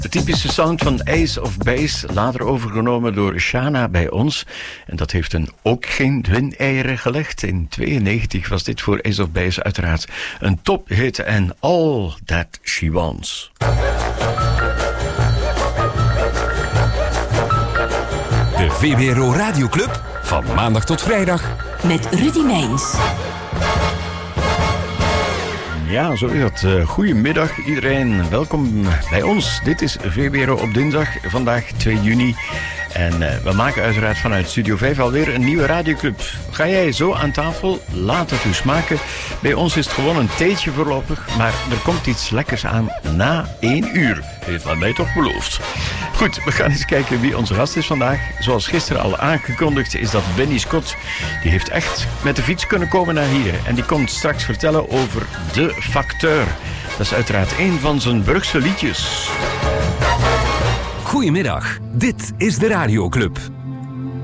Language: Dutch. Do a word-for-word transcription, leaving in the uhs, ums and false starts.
De typische sound van Ace of Base, later overgenomen door Shana bij ons. En dat heeft een ook geen windeieren gelegd. In tweeënnegentig was dit voor Ace of Base uiteraard een tophit en All That She Wants. De V B R O Radioclub, van maandag tot vrijdag. Met Rudy Meijns. Ja, zo is het. Uh, goedemiddag iedereen. Welkom bij ons. Dit is V B R O op dinsdag, vandaag twee juni. En uh, we maken uiteraard vanuit Studio vijf alweer een nieuwe radioclub. Ga jij zo aan tafel? Laat het u smaken. Bij ons is het gewoon een theetje voorlopig, maar er komt iets lekkers aan na één uur. Heeft van mij toch beloofd. Goed, we gaan eens kijken wie onze gast is vandaag. Zoals gisteren al aangekondigd is dat Benny Scott. Die heeft echt met de fiets kunnen komen naar hier. En die komt straks vertellen over De Facteur. Dat is uiteraard een van zijn Brugse liedjes. Goedemiddag, dit is de Radioclub.